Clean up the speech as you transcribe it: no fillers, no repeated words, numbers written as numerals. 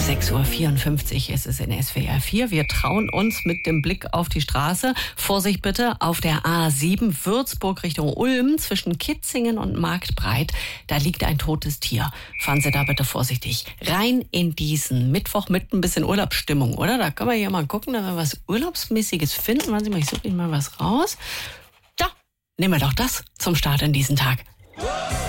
6:54 Uhr ist es in SWR 4. Wir trauen uns mit dem Blick auf die Straße. Vorsicht bitte, auf der A7 Würzburg Richtung Ulm zwischen Kitzingen und Marktbreit. Da liegt ein totes Tier. Fahren Sie da bitte vorsichtig rein in diesen Mittwoch mit ein bisschen Urlaubsstimmung, oder? Da können wir hier mal gucken, dass wir was Urlaubsmäßiges finden. Warten Sie mal, ich suche Ihnen mal was raus. Da, nehmen wir doch das zum Start in diesen Tag.